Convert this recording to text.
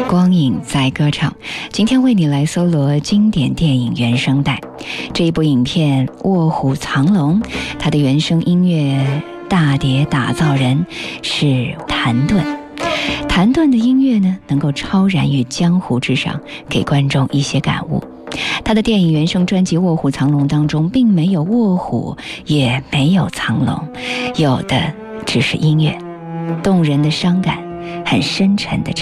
光影在歌唱，今天为你来搜罗经典电影原声带。这一部影片《卧虎藏龙》，它的原声音乐大碟打造人是谭盾。谭盾的音乐呢，能够超然于江湖之上，给观众一些感悟。他的电影原声专辑《卧虎藏龙》当中，并没有卧虎，也没有藏龙，有的只是音乐，动人的伤感，很深沉的